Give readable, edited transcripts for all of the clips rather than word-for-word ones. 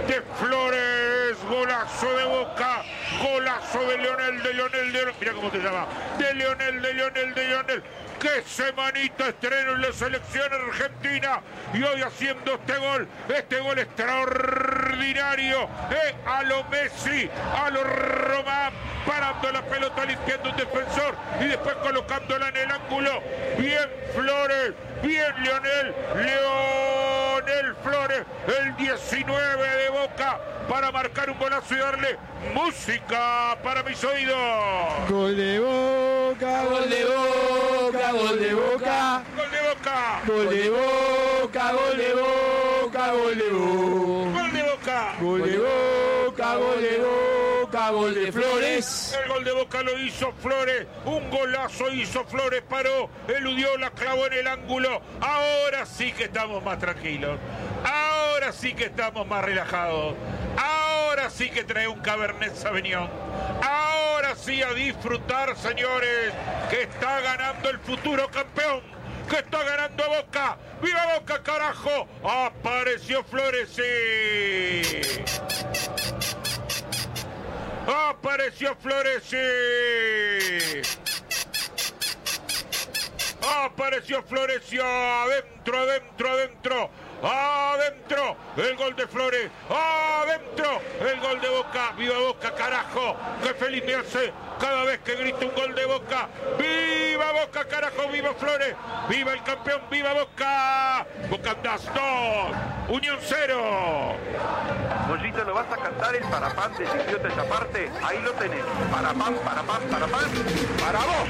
de Flores, golazo de Boca, golazo de Leonel, mira cómo se llama, de Leonel, qué semanita estreno en la selección argentina, y hoy haciendo este gol extraordinario, a lo Messi, a lo Román, parando la pelota, limpiando un defensor y después colocándola en el ángulo. Bien Flores, bien Leonel Flores, el 19 de Boca, para marcar un golazo y darle música para mis oídos. Gol de Boca, gol de Boca, gol de Boca, gol de Boca, gol de Boca, gol de Boca, gol de Boca, gol de Boca, gol de Boca, gol de Boca, gol de Flores. El gol de Boca lo hizo Flores, un golazo hizo Flores, paró, eludió, la clavó en el ángulo. Ahora sí que estamos más tranquilos, ahora sí que estamos más relajados, ahora sí que trae un Cabernet Sauvignon, ahora sí a disfrutar, señores, que está ganando el futuro campeón, que está ganando Boca. ¡Viva Boca, carajo! Apareció Flores, sí. Apareció Flores, sí. Apareció Flores, sí. Adentro. El gol de Flores. Adentro. El gol de Boca. ¡Viva Boca, carajo! ¡Qué feliz me hace cada vez que grito un gol de Boca! ¡Viva Boca, carajo! ¡Viva Flores! ¡Viva el campeón! ¡Viva Boca! Boca 2, Unión 0. Mollito, ¿lo vas a cantar el parapán de Idiota esa parte? Ahí lo tenés. Parapán, para vos.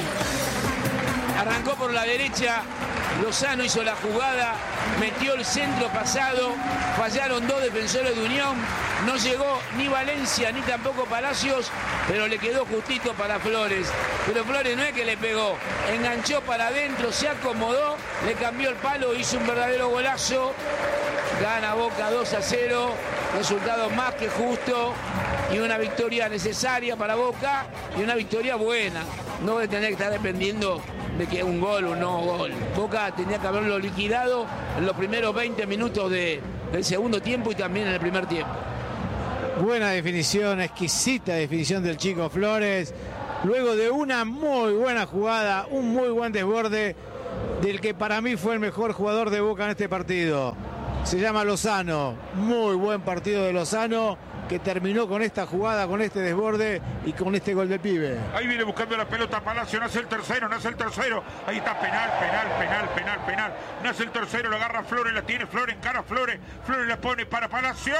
Arrancó por la derecha, Lozano hizo la jugada, metió el centro pasado, fallaron dos defensores de Unión, no llegó ni Valencia ni tampoco Palacios, pero le quedó justito para Flores. Pero Flores no es que le pegó, enganchó para adentro, se acomodó, le cambió el palo, hizo un verdadero golazo. Gana Boca 2-0, resultado más que justo y una victoria necesaria para Boca y una victoria buena. No de tener que estar dependiendo de que un gol o no gol. Boca tenía que haberlo liquidado en los primeros 20 minutos del segundo tiempo y también en el primer tiempo. Buena definición, exquisita definición del chico Flores. Luego de una muy buena jugada, un muy buen desborde del que para mí fue el mejor jugador de Boca en este partido. Se llama Lozano. Muy buen partido de Lozano, que terminó con esta jugada, con este desborde y con este gol de pibe. Ahí viene buscando la pelota Palacio, nace el tercero. Ahí está, penal. Nace el tercero, lo agarra Flores, la tiene Flores, encara a Flores la pone para Palacio.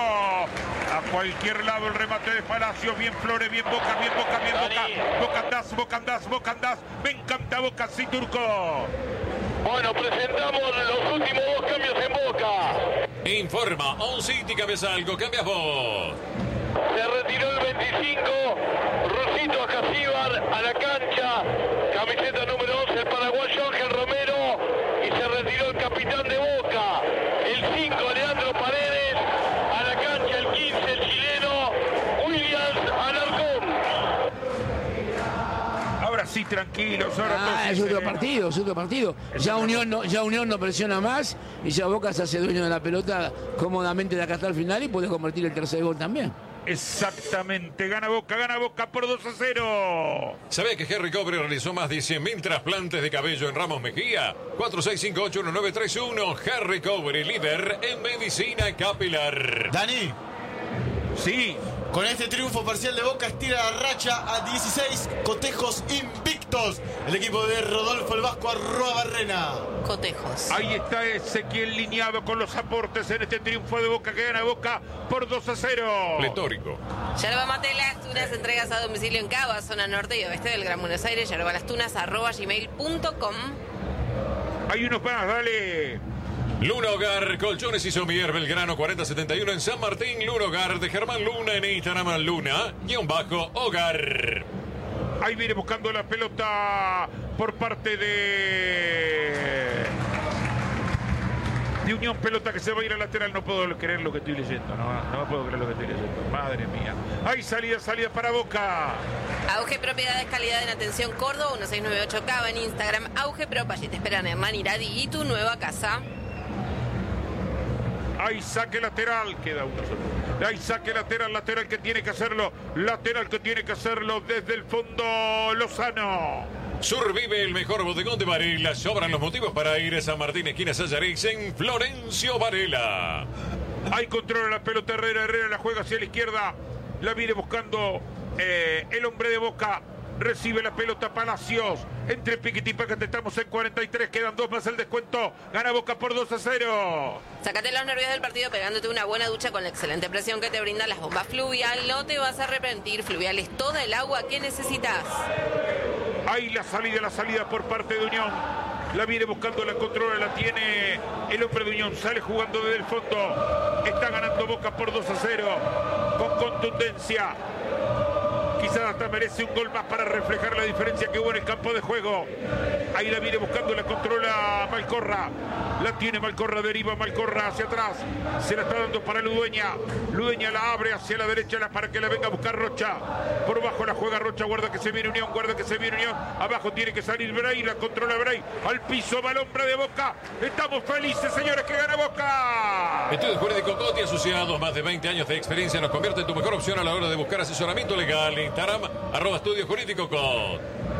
A cualquier lado el remate de Palacio, bien Flores, bien Boca. Boca andás. Me encanta Boca, sí, Turco. Bueno, presentamos los últimos dos cambios en Boca. Informa On City, Cabezal, cambias vos. Se retiró el 25, Rosito Acasíbar a la cancha, camiseta número 11, el paraguayo Ángel Romero, y se retiró el capitán de Boca, el 5, Leandro Paredes, a la cancha el 15, el chileno, Williams Alarcón. Ahora sí, tranquilos. Es otro partido. Ya Unión no presiona más y ya Boca se hace dueño de la pelota cómodamente de acá hasta el final y puede convertir el tercer gol también. Exactamente, gana Boca por 2-0. ¿Sabés que Henry Cobre realizó más de 100.000 trasplantes de cabello en Ramos Mejía? 46581931, Henry Cobre, líder en medicina capilar. Dani. Sí. Con este triunfo parcial de Boca estira la racha a 16 cotejos invictos. El equipo de Rodolfo el Vasco @Barrena. Cotejos. Ahí está Ezequiel lineado con los aportes en este triunfo de Boca que gana Boca por 2-0. Pletórico. Yerba Mate Las Tunas, entregas a domicilio en Cava, zona norte y oeste del Gran Buenos Aires. yerbalastunas@gmail.com. Hay unos más, dale. Luna Hogar, Colchones y Somier, Belgrano 4071 en San Martín. Luna Hogar de Germán Luna en Instagram, Luna_Hogar. Ahí viene buscando la pelota por parte de Unión, pelota que se va a ir al lateral. No puedo creer lo que estoy leyendo, no puedo creer lo que estoy leyendo, madre mía. Hay salida para Boca. Auge Propiedades, calidad en atención, Córdoba 1698 Cava en Instagram, Auge Prop, allí te esperan Hernán Iradi y tu nueva casa. Hay saque lateral, queda uno solo. Hay saque lateral que tiene que hacerlo. Lateral que tiene que hacerlo desde el fondo Lozano. Survive, el mejor bodegón de Varela. Sobran los motivos para ir a San Martín, esquina Sayarex, en Florencio Varela. Hay control de la pelota Herrera. Herrera la juega hacia la izquierda. La viene buscando el hombre de Boca. Recibe la pelota Palacios. Entre Piquete y Paquete estamos en 43. Quedan 2 más el descuento. Gana Boca por 2-0. Sácate los nervios del partido pegándote una buena ducha con la excelente presión que te brindan las bombas Fluvial. No te vas a arrepentir. Fluvial es toda el agua que necesitas. Ahí la salida por parte de Unión. La viene buscando, la controla, la tiene el hombre de Unión. Sale jugando desde el fondo. Está ganando Boca por 2-0. Con contundencia. Quizás hasta merece un gol más para reflejar la diferencia que hubo en el campo de juego. Ahí la viene buscando, la controla Malcorra. La tiene Malcorra, deriva Malcorra hacia atrás. Se la está dando para Ludueña. Ludueña la abre hacia la derecha para que la venga a buscar Rocha. Por bajo la juega Rocha, guarda que se viene Unión, guarda que se viene Unión. Abajo tiene que salir Bray, la controla Bray. Al piso va el hombre de Boca. Estamos felices, señores, que gana Boca. Estudio Jurídico Coti, asociados, más de 20 años de experiencia, nos convierte en tu mejor opción a la hora de buscar asesoramiento legal. Instagram, @Estudio Jurídico Coti.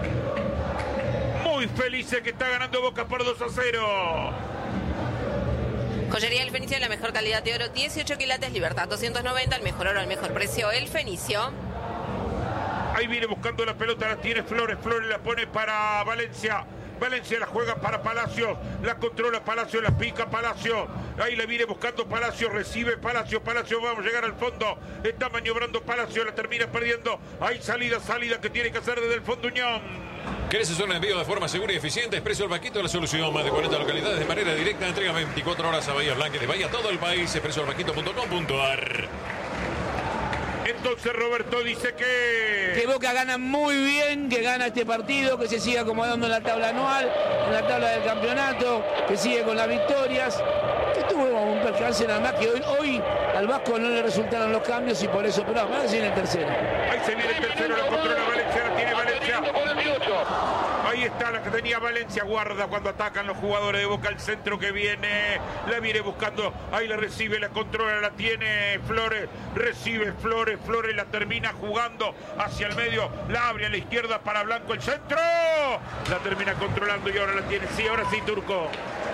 Muy felices que está ganando Boca por 2-0. Joyería El Fenicio, la mejor calidad de oro, 18 quilates, Libertad 290, el mejor oro al mejor precio, El Fenicio. Ahí viene buscando la pelota, la tiene Flores, Flores la pone para Valencia. Valencia la juega para Palacios, la controla Palacios, la pica Palacios. Ahí la viene buscando Palacios, recibe Palacios, vamos a llegar al fondo. Está maniobrando Palacios, la termina perdiendo. Hay salida que tiene que hacer desde el fondo Unión. ¿Querés hacer un envío de forma segura y eficiente? Expreso El Vaquito, la solución. Más de 40 localidades de manera directa. Entrega 24 horas a Bahía Blanca y de Bahía a todo el país. expresoelvaquito.com.ar. Entonces Roberto dice que Boca gana muy bien, que gana este partido, que se sigue acomodando en la tabla anual, en la tabla del campeonato, que sigue con las victorias. Que tuvo un percance nada más que hoy al Vasco no le resultaron los cambios y por eso, pero vamos a decir el tercero. Ahí se viene el tercero, la controla Valencia, la tiene Valencia. Ahí está la que tenía Valencia, guarda cuando atacan los jugadores de Boca, el centro que viene, la viene buscando, ahí la recibe, la controla, la tiene Flores, recibe Flores, Flores la termina jugando hacia el medio, la abre a la izquierda para Blanco, el centro, la termina controlando y ahora la tiene, sí, ahora sí, Turco.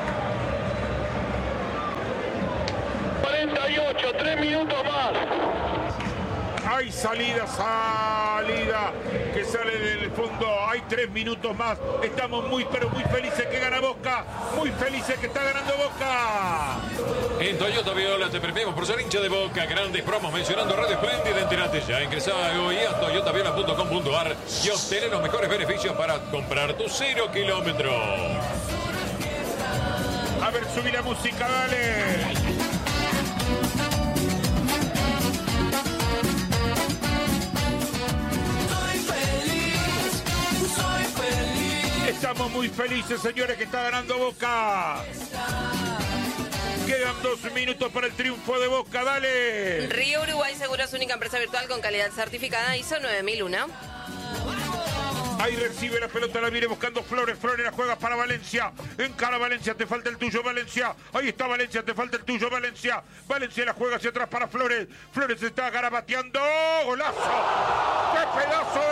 48, 3 minutos más. Hay salida que sale del fondo. Hay 3 minutos más. Estamos pero muy felices que gana Boca. Muy felices que está ganando Boca. En Toyota Viola te premiamos por ser hincha de Boca. Grandes promos mencionando Radio Espléndida. Entérate ya. Ingresá hoy a toyotaViola.com.ar y obtener los mejores beneficios para comprar tu 0 kilómetro. A ver, subí la música, dale. Estamos muy felices, señores, que está ganando Boca. Quedan 2 minutos para el triunfo de Boca, dale. Río Uruguay Seguros, única empresa virtual con calidad certificada ISO 9001. Ahí recibe la pelota, la viene buscando Flores. Flores la juega para Valencia. Encara Valencia, te falta el tuyo, Valencia. Ahí está Valencia, te falta el tuyo, Valencia. Valencia la juega hacia atrás para Flores. Flores está garabateando. ¡Golazo! ¡Qué pedazo